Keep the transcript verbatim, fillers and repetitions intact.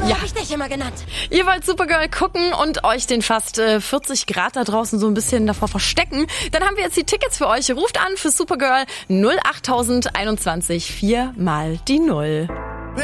So Ja. habe ich dich immer genannt. Ihr wollt Supergirl gucken und euch den fast äh, vierzig Grad da draußen so ein bisschen davor verstecken? Dann haben wir jetzt die Tickets für euch. Ruft an für Supergirl null acht null null einundzwanzig vier mal die Null.